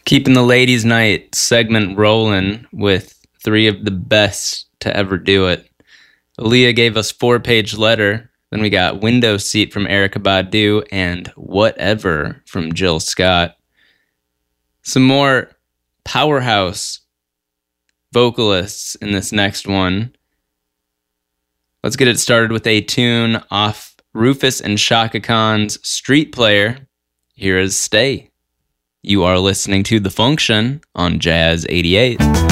Keeping the ladies' night segment rolling with three of the best to ever do it. Aaliyah gave us 4-page letter. Then we got Window Seat from Erykah Badu and Whatever from Jill Scott. Some more powerhouse vocalists in this next one. Let's get it started with a tune off Rufus and Chaka Khan's Street Player. Here is Stay. You are listening to The Function on Jazz 88.